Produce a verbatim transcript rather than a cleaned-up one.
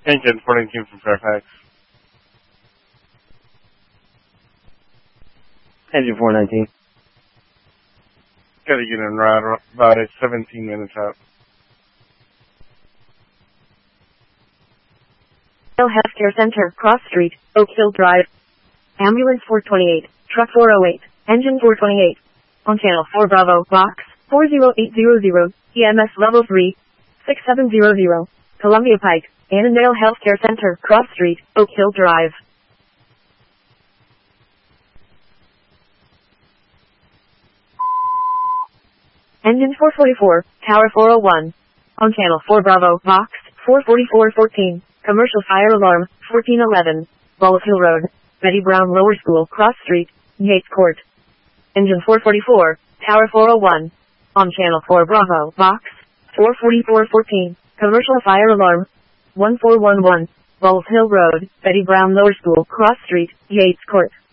Engine four nineteen from Fairfax. Engine four nineteen. Gotta get in right about it, seventeen minutes out. Healthcare Center, Cross Street, Oak Hill Drive. Ambulance four twenty-eight, Truck four oh eight, Engine four twenty-eight. On Channel four Bravo, Box four oh eight hundred, E M S Level three, six seven zero zero, Columbia Pike, Annandale Healthcare Center, Cross Street, Oak Hill Drive. Engine four forty-four, Tower four oh one. On Channel four Bravo, Box four forty-four fourteen, Commercial Fire Alarm, fourteen eleven, Ball Hill Road, Betty Brown Lower School, Cross Street, Yates Court. Engine four forty-four, Tower four oh one. On Channel four Bravo, Box four forty-four fourteen, Commercial Fire Alarm, one four one one, Ball Hill Road, Betty Brown Lower School, Cross Street, Yates Court.